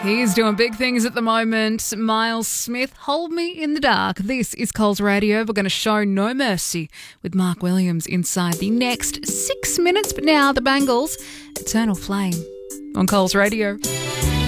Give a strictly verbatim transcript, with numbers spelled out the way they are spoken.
He's doing big things at the moment. Miles Smith, Hold Me in the Dark. This is Coles Radio. We're going to show no mercy with Mark Williams inside the next six minutes. But now the Bangles, Eternal Flame on Coles Radio.